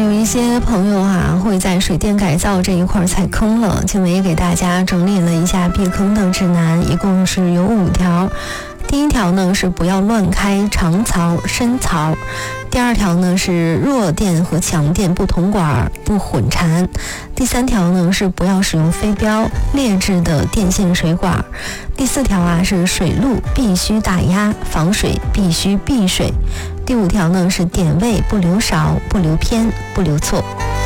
有一些朋友会在水电改造这一块踩坑了，青梅也给大家整理了一下避坑的指南，一共是有5条。第1条呢是不要乱开长槽、深槽。第2条呢是弱电和强电不同管不混缠。第3条呢是不要使用飞镖、劣质的电线水管。第4条是水路必须打压，防水必须避水。第5条呢是点位不留勺、不留偏、不留错。